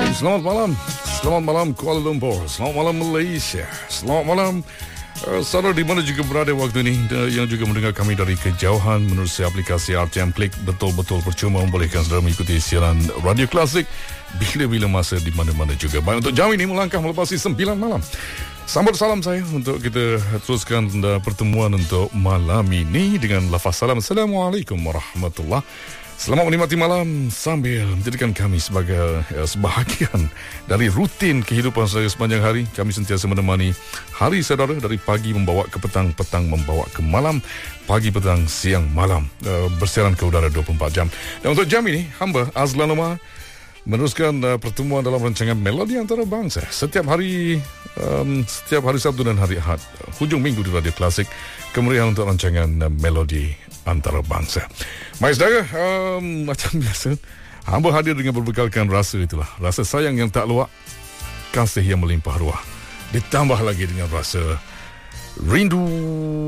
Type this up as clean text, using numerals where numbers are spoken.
Selamat malam. Selamat malam Kuala Lumpur. Selamat malam Malaysia. Selamat malam saudara di mana juga berada waktu ini, yang juga mendengar kami dari kejauhan menerusi aplikasi RTM Klik. Betul-betul percuma membolehkan saudara mengikuti siaran Radio Klasik bila-bila masa di mana-mana juga. Baik, untuk jam ini melangkah melepasi 9 malam. Sambut salam saya untuk kita teruskan pertemuan untuk malam ini dengan lafaz salam. Assalamualaikum warahmatullahi. Selamat menikmati malam sambil menjadikan kami sebagai sebahagian dari rutin kehidupan saya sepanjang hari. Kami sentiasa menemani hari saudara dari pagi membawa ke petang, petang membawa ke malam, pagi, petang, siang, malam, bersiaran ke udara 24 jam. Dan untuk jam ini, hamba Azlan Umar meneruskan pertemuan dalam rancangan Melodi Antarabangsa setiap hari Sabtu dan hari Ahad, hujung minggu di Radio Klasik, kemeriahan untuk rancangan Melodi Antarabangsa. Baik saudara, macam biasa, hamba hadir dengan berbekalkan rasa itulah, rasa sayang yang tak luak, kasih yang melimpah ruah, ditambah lagi dengan rasa rindu